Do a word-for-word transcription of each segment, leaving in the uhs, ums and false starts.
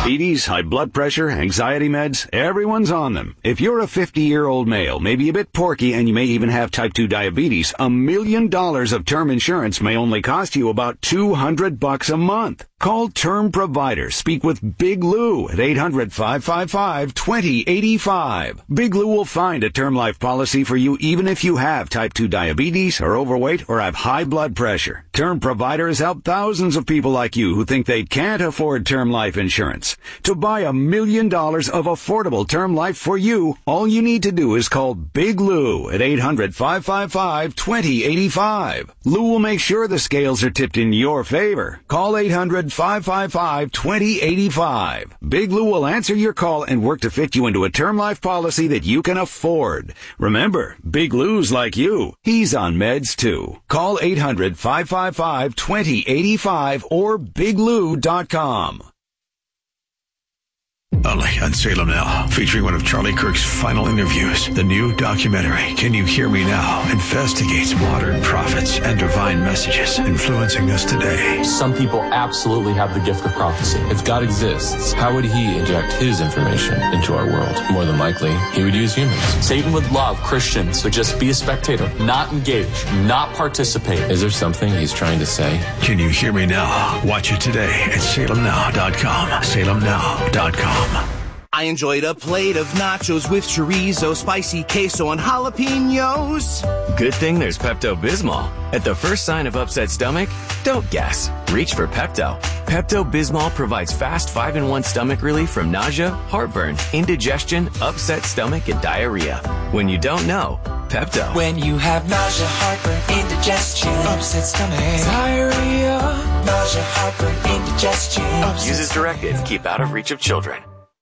Diabetes, high blood pressure, anxiety meds, everyone's on them. If you're a fifty-year-old male, maybe a bit porky, and you may even have type two diabetes, a million dollars of term insurance may only cost you about two hundred bucks a month. Call Term Provider. Speak with Big Lou at eight hundred, five five five, two zero eight five. Big Lou will find a term life policy for you even if you have type two diabetes, are overweight, or have high blood pressure. Term Provider has helped thousands of people like you who think they can't afford term life insurance. To buy a million dollars of affordable term life for you, all you need to do is call Big Lou at eight hundred, five five five, two zero eight five. Lou will make sure the scales are tipped in your favor. Call eight hundred, five five five, two zero eight five. Big Lou will answer your call and work to fit you into a term life policy that you can afford. Remember, Big Lou's like you. He's on meds too. Call eight hundred, five five five, two zero eight five or big lou dot com. Only on Salem Now, featuring one of Charlie Kirk's final interviews. The new documentary, Can You Hear Me Now?, investigates modern prophets and divine messages influencing us today. Some people absolutely have the gift of prophecy. If God exists, how would he inject his information into our world? More than likely, he would use humans. Satan would love Christians to just be a spectator, not engage, not participate. Is there something he's trying to say? Can You Hear Me Now? Watch it today at salem now dot com. salem now dot com. I enjoyed a plate of nachos with chorizo, spicy queso, and jalapenos. Good thing there's Pepto-Bismol. At the first sign of upset stomach, don't guess. Reach for Pepto. Pepto-Bismol provides fast five in one stomach relief from nausea, heartburn, indigestion, upset stomach, and diarrhea. When you don't know, Pepto. When you have nausea, heartburn, indigestion, upset stomach, diarrhea, nausea, heartburn, indigestion. Use as directed. Keep out of reach of children.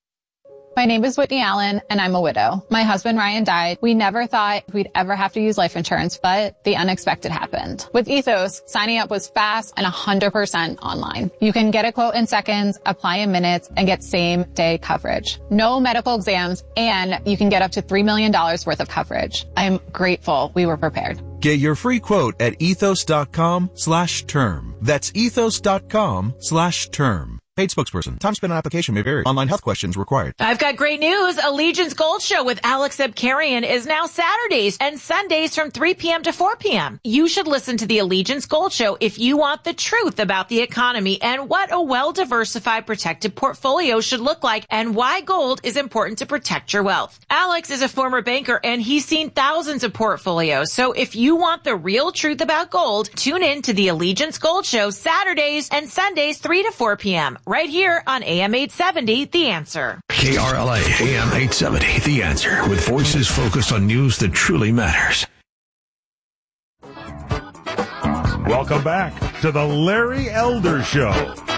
My name is Whitney Allen, and I'm a widow. My husband, Ryan, died. We never thought we'd ever have to use life insurance, but the unexpected happened. With Ethos, signing up was fast and one hundred percent online. You can get a quote in seconds, apply in minutes, and get same-day coverage. No medical exams, and you can get up to three million dollars worth of coverage. I'm grateful we were prepared. Get your free quote at ethos.com slash term. That's ethos.com slash term. Paid spokesperson. Time spent on application may vary. Online health questions required. I've got great news. Allegiance Gold Show with Alex Abkarian is now Saturdays and Sundays from three p.m. to four p.m. You should listen to the Allegiance Gold Show if you want the truth about the economy and what a well-diversified protected portfolio should look like and why gold is important to protect your wealth. Alex is a former banker and he's seen thousands of portfolios. So if you want the real truth about gold, tune in to the Allegiance Gold Show Saturdays and Sundays three to four p.m. right here on A M eight seventy, The Answer. K R L A, A M eight seventy, The Answer, with voices focused on news that truly matters. Welcome back to the Larry Elder Show.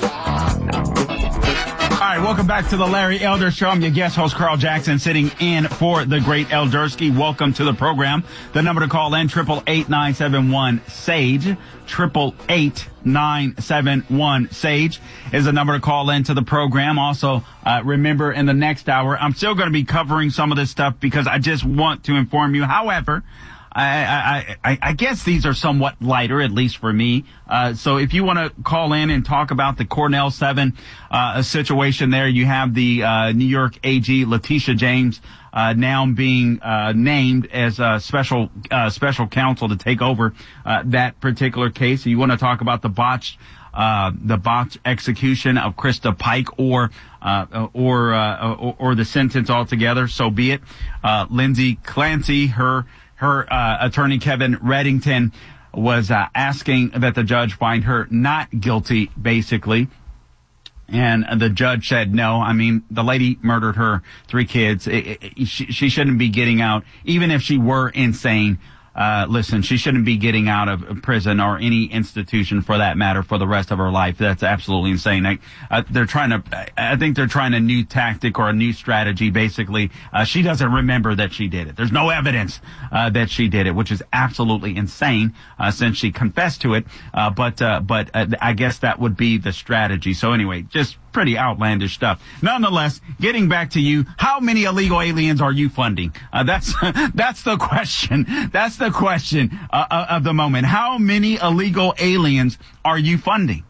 All right, welcome back to the Larry Elder Show. I'm your guest host, Carl Jackson, sitting in for the great Eldersky. Welcome to the program. The number to call in, triple eight nine seven one SAGE, triple eight nine seven one SAGE is the number to call into the program. Also, uh, remember in the next hour, I'm still going to be covering some of this stuff because I just want to inform you. However, I, I, I, I guess these are somewhat lighter, at least for me. Uh, so if you want to call in and talk about the Cornell seven, uh, situation there, you have the, uh, New York A G, Letitia James, uh, now being, uh, named as a special, uh, special counsel to take over, uh, that particular case. So you want to talk about the botched, uh, the botched execution of Krista Pike or, uh, or, uh, or, or the sentence altogether. So be it. Uh, Lindsay Clancy, her, Her uh, attorney, Kevin Reddington, was uh, asking that the judge find her not guilty, basically. And the judge said no. I mean, the lady murdered her three kids. It, it, she, she shouldn't be getting out, even if she were insane. Uh, listen, she shouldn't be getting out of prison or any institution for that matter for the rest of her life. That's absolutely insane. I, uh, they're trying to, I think they're trying a new tactic or a new strategy. Basically, uh, she doesn't remember that she did it. There's no evidence, uh, that she did it, which is absolutely insane, uh, since she confessed to it. Uh, but, uh, but, uh, I guess that would be the strategy. So anyway, just pretty outlandish stuff. Nonetheless, getting back to you, how many illegal aliens are you funding? Uh, that's, that's the question. That's the question uh, of the moment. How many illegal aliens are you funding?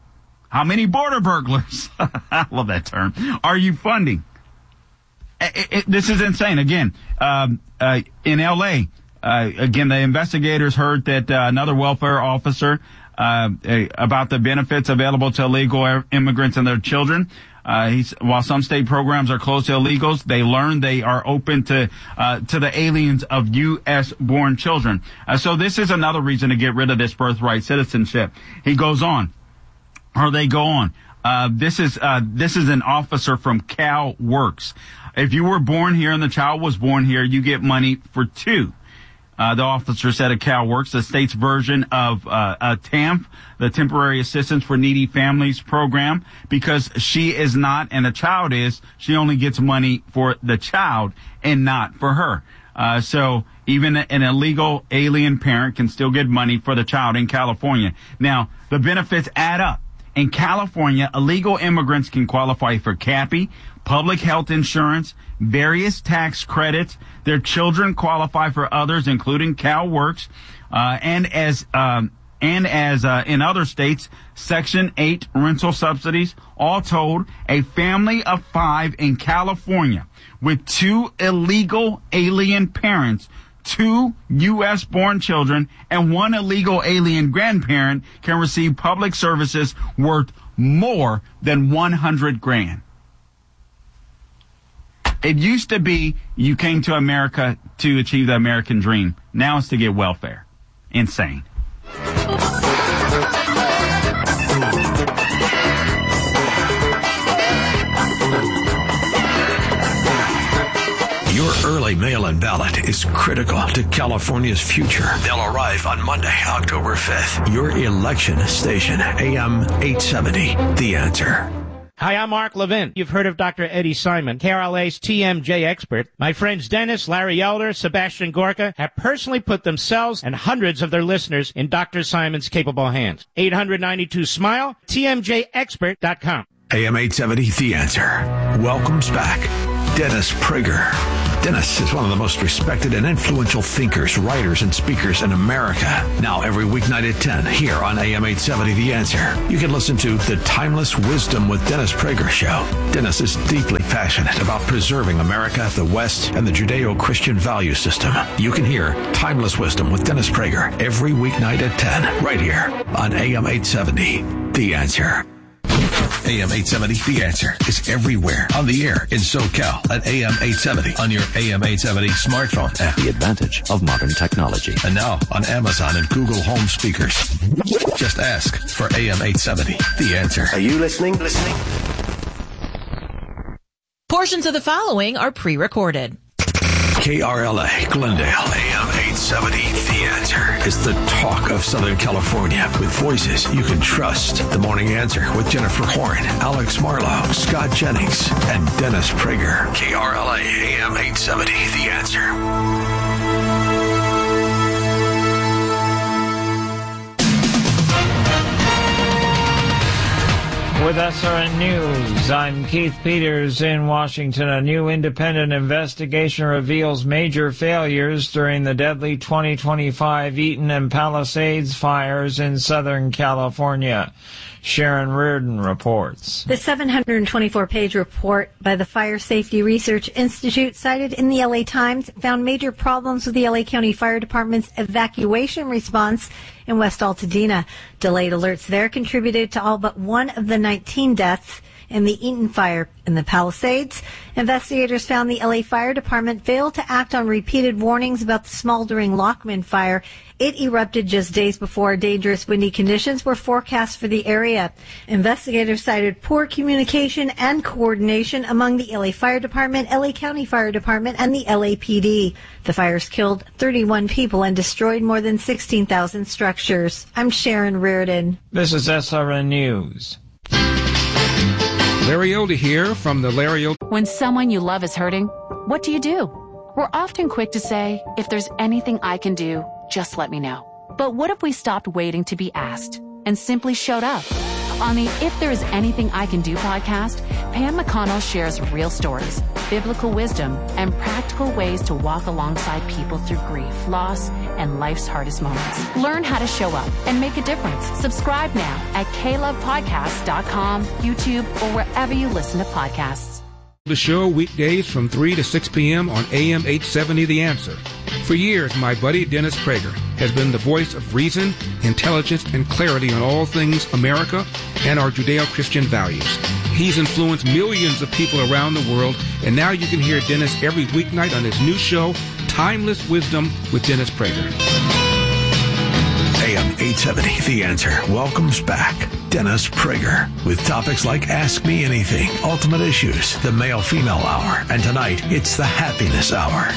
How many border burglars, I love that term, are you funding? It, it, this is insane. Again, um, uh, in L A, uh, again, the investigators heard that uh, another welfare officer uh, about the benefits available to illegal immigrants and their children. Uh, he's, while some state programs are closed to illegals, they learned they are open to, uh, to the aliens of U S born children. Uh, so this is another reason to get rid of this birthright citizenship. He goes on, or they go on. Uh, this is, uh, this is an officer from CalWorks. If you were born here and the child was born here, you get money for two. Uh, the officer said at CalWorks, the state's version of uh, a T A M F, the Temporary Assistance for Needy Families program, because she is not and the child is, she only gets money for the child and not for her. Uh, so even an illegal alien parent can still get money for the child in California. Now, the benefits add up. In California, illegal immigrants can qualify for CAPI, public health insurance, various tax credits. Their children qualify for others, including CalWorks, uh, and as um, and as uh, in other states, Section eight rental subsidies. All told, a family of five in California with two illegal alien parents, two U S born children, and one illegal alien grandparent can receive public services worth more than one hundred grand. It used to be you came to America to achieve the American dream. Now it's to get welfare. Insane. Your early mail-in ballot is critical to California's future. They'll arrive on Monday, October fifth. Your election station, A M eight seventy, The Answer. Hi, I'm Mark Levin. You've heard of Doctor Eddie Simon, K R L A's T M J expert. My friends Dennis, Larry Elder, Sebastian Gorka have personally put themselves and hundreds of their listeners in Doctor Simon's capable hands. eight hundred ninety-two SMILE, T M J expert dot com. A M eight seventy, The Answer, welcomes back Dennis Prager. Dennis is one of the most respected and influential thinkers, writers, and speakers in America. Now every weeknight at ten here on A M eight seventy, The Answer. You can listen to The Timeless Wisdom with Dennis Prager show. Dennis is deeply passionate about preserving America, the West, and the Judeo-Christian value system. You can hear Timeless Wisdom with Dennis Prager every weeknight at ten right here on A M eight seventy, The Answer. A M eight seventy, The Answer is everywhere on the air in SoCal at A M eight seventy on your A M eight seventy smartphone app. The advantage of modern technology. And now on Amazon and Google Home speakers. Just ask for A M eight seventy, The Answer. Are you listening? Listening? Portions of the following are pre-recorded. K R L A, Glendale, A M eight seventy, The Answer is the talk of Southern California with voices you can trust. The Morning Answer with Jennifer Horn, Alex Marlowe, Scott Jennings, and Dennis Prager. K R L A, A M eight seventy, The Answer. With S R N News, I'm Keith Peters in Washington. A new independent investigation reveals major failures during the deadly twenty twenty-five Eaton and Palisades fires in Southern California. Sharon Reardon reports. The seven hundred twenty-four page report by the Fire Safety Research Institute, cited in the L A Times, found major problems with the L A County Fire Department's evacuation response in West Altadena. Delayed alerts there contributed to all but one of the nineteen deaths in the Eaton fire. In the Palisades, investigators found the L A Fire Department failed to act on repeated warnings about the smoldering Lockman fire. It erupted just days before dangerous windy conditions were forecast for the area. Investigators cited poor communication and coordination among the L A Fire Department, L A County Fire Department, and the L A P D. The fires killed thirty-one people and destroyed more than sixteen thousand structures. I'm Sharon Reardon. This is S R N News. Larry Elder here from the Larry Elder. When someone you love is hurting, what do you do? We're often quick to say, if there's anything I can do, just let me know. But what if we stopped waiting to be asked and simply showed up? On the If There Is Anything I Can Do podcast, Pam McConnell shares real stories, biblical wisdom and practical ways to walk alongside people through grief, loss, and life's hardest moments. Learn how to show up and make a difference. Subscribe now at k love podcast dot com, YouTube, or wherever you listen to podcasts. The show weekdays from three to six p.m. on A M eight seventy The Answer. For years, my buddy Dennis Prager has been the voice of reason, intelligence, and clarity on all things America and our Judeo-Christian values. He's influenced millions of people around the world, and now you can hear Dennis every weeknight on his new show, Timeless Wisdom with Dennis Prager. A M eight seventy The Answer welcomes back Dennis Prager with topics like Ask Me Anything, Ultimate Issues, the Male-Female Hour, and tonight it's the Happiness Hour.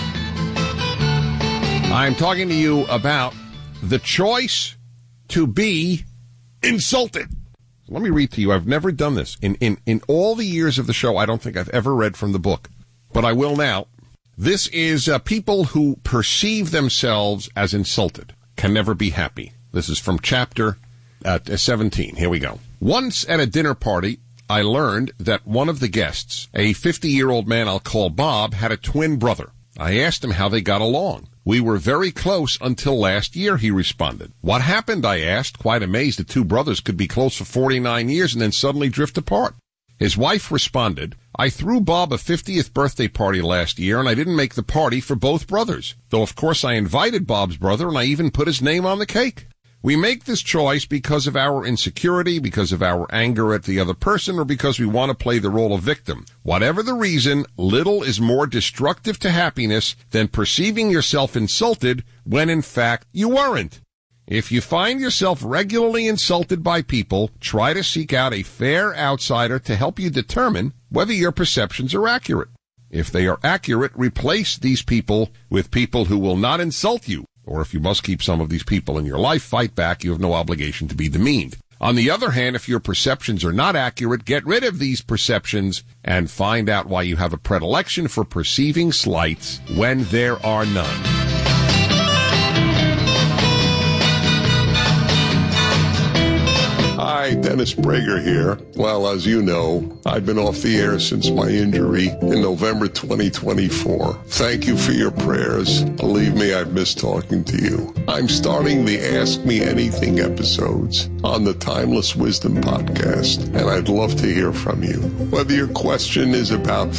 I'm talking to you about the choice to be insulted. Let me read to you. I've never done this. In, in, in all the years of the show, I don't think I've ever read from the book, but I will now. This is uh, people who perceive themselves as insulted can never be happy. This is from chapter uh, seventeen. Here we go. Once at a dinner party, I learned that one of the guests, a fifty-year-old man I'll call Bob, had a twin brother. I asked him how they got along. We were very close until last year, he responded. What happened, I asked, quite amazed that two brothers could be close for forty-nine years and then suddenly drift apart. His wife responded, I threw Bob a fiftieth birthday party last year, and I didn't make the party for both brothers. Though, of course, I invited Bob's brother, and I even put his name on the cake. We make this choice because of our insecurity, because of our anger at the other person, or because we want to play the role of victim. Whatever the reason, little is more destructive to happiness than perceiving yourself insulted when, in fact, you weren't. If you find yourself regularly insulted by people, try to seek out a fair outsider to help you determine whether your perceptions are accurate. If they are accurate, replace these people with people who will not insult you. Or if you must keep some of these people in your life, fight back. You have no obligation to be demeaned. On the other hand, if your perceptions are not accurate, get rid of these perceptions and find out why you have a predilection for perceiving slights when there are none. Hi, Dennis Prager here. Well, as you know, I've been off the air since my injury in November twenty twenty-four. Thank you for your prayers. Believe me, I've missed talking to you. I'm starting the Ask Me Anything episodes on the Timeless Wisdom podcast, and I'd love to hear from you. Whether your question is about